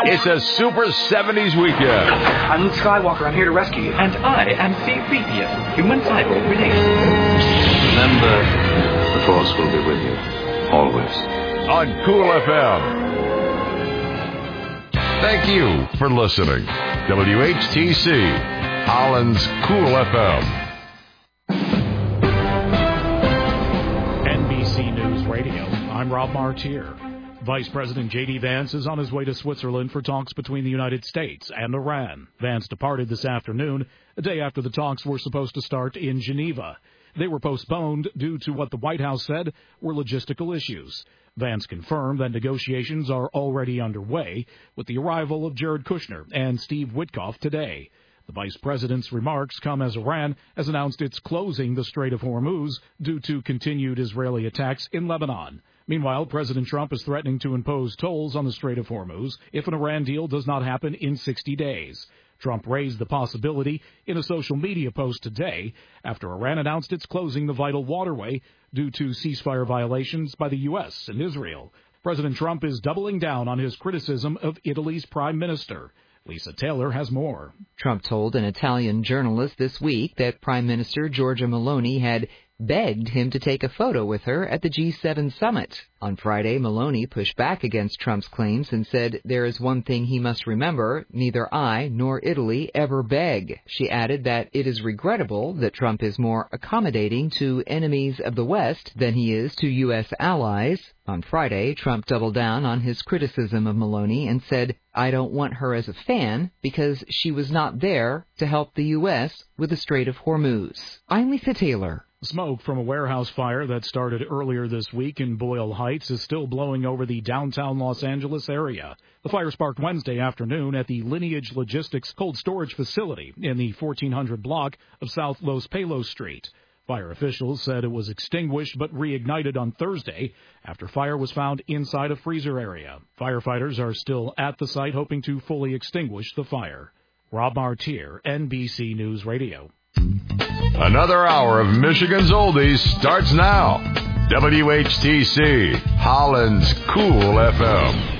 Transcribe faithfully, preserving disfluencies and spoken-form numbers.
It's a Super seventies weekend. I'm Luke Skywalker. I'm here to rescue you. And I am C three P O, human cyborg released. Remember, the Force will be with you, always. On Cool F M. Thank you for listening. W H T C, Holland's Cool F M. N B C News Radio, I'm Rob Martier. Vice President J D. Vance is on his way to Switzerland for talks between the United States and Iran. Vance departed this afternoon, a day after the talks were supposed to start in Geneva. They were postponed due to what the White House said were logistical issues. Vance confirmed that negotiations are already underway, with the arrival of Jared Kushner and Steve Witkoff today. The vice president's remarks come as Iran has announced it's closing the Strait of Hormuz due to continued Israeli attacks in Lebanon. Meanwhile, President Trump is threatening to impose tolls on the Strait of Hormuz if an Iran deal does not happen in sixty days. Trump raised the possibility in a social media post today after Iran announced it's closing the vital waterway due to ceasefire violations by the U S and Israel. President Trump is doubling down on his criticism of Italy's prime minister. Lisa Taylor has more. Trump told an Italian journalist this week that Prime Minister Giorgia Meloni had begged him to take a photo with her at the G seven summit. On Friday, Meloni pushed back against Trump's claims and said there is one thing he must remember, neither I nor Italy ever beg. She added that it is regrettable that Trump is more accommodating to enemies of the West than he is to U S allies. On Friday, Trump doubled down on his criticism of Meloni and said, I don't want her as a fan because she was not there to help the U S with the Strait of Hormuz. I'm Lisa Taylor. Smoke from a warehouse fire that started earlier this week in Boyle Heights is still blowing over the downtown Los Angeles area. The fire sparked Wednesday afternoon at the Lineage Logistics cold storage facility in the fourteen hundred block of South Los Palos Street. Fire officials said it was extinguished but reignited on Thursday after fire was found inside a freezer area. Firefighters are still at the site hoping to fully extinguish the fire. Rob Martier, N B C News Radio. Another hour of Michigan's Oldies starts now. W H T C, Holland's Cool F M.